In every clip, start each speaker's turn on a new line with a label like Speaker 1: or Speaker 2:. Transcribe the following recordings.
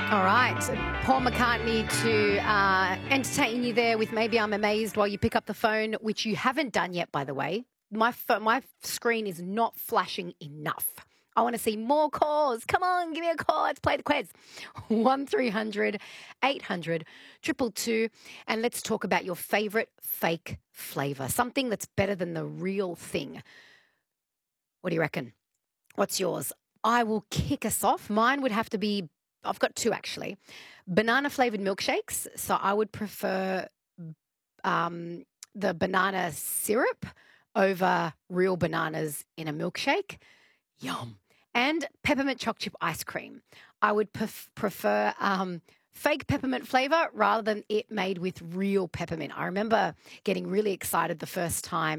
Speaker 1: All right. Paul McCartney to entertain you there with Maybe I'm Amazed while you pick up the phone, which you haven't done yet, by the way. My screen is not flashing enough. I want to see more calls. Come on, give me a call. Let's play the quiz. 1300 800 222. And let's talk about your favorite fake flavor, something that's better than the real thing. What do you reckon? What's yours? I will kick us off. Mine would have to be, I've got two actually. Banana flavored milkshakes. So I would prefer the banana syrup over real bananas in a milkshake. Yum. And peppermint choc chip ice cream. I would prefer fake peppermint flavor rather than it made with real peppermint. I remember getting really excited the first time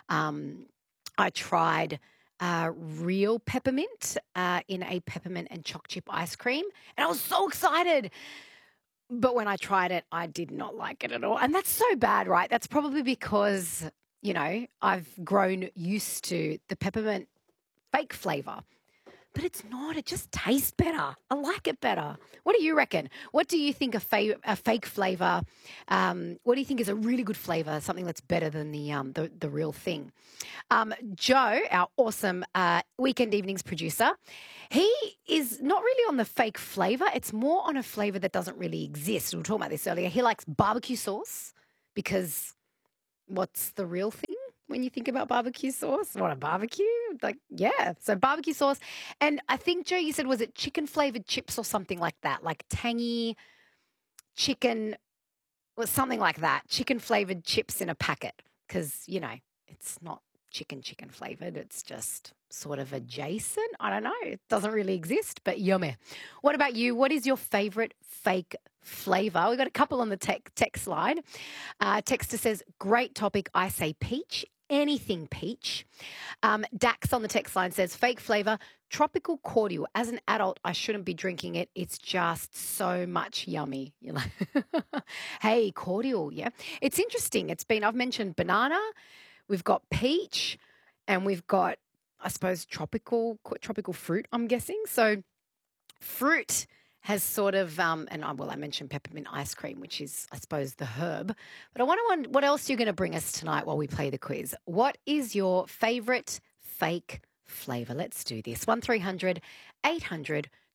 Speaker 1: I tried real peppermint in a peppermint and choc chip ice cream. And I was so excited. But when I tried it, I did not like it at all. And that's so bad, right? That's probably because, I've grown used to the peppermint fake flavor. But it's not. It just tastes better. I like it better. What do you reckon? What do you think a fake flavor? What do you think is a really good flavor? Something that's better than the real thing. Joe, our awesome weekend evenings producer, he is not really on the fake flavor. It's more on a flavor that doesn't really exist. We were talking about this earlier. He likes barbecue sauce because what's the real thing? When you think about barbecue sauce, what a barbecue? So barbecue sauce. And I think, Joe, you said, was it chicken flavored chips or something like that? Like tangy chicken, or something like that. Chicken flavored chips in a packet. Because, it's not chicken flavored. It's just sort of adjacent. I don't know. It doesn't really exist, but yummy. What about you? What is your favorite fake flavor? We've got a couple on the text line. Texter says, great topic. I say peach. Anything peach. Dax on the text line says, fake flavor, tropical cordial. As an adult, I shouldn't be drinking it. It's just so much yummy. You're like, hey, cordial, yeah. It's interesting. I've mentioned banana, we've got peach, and we've got, I suppose, tropical fruit, I'm guessing. So fruit has sort of, I mentioned peppermint ice cream, which is, I suppose, the herb. But I wonder what else you're going to bring us tonight while we play the quiz. What is your favourite fake flavour? Let's do this. 1300 800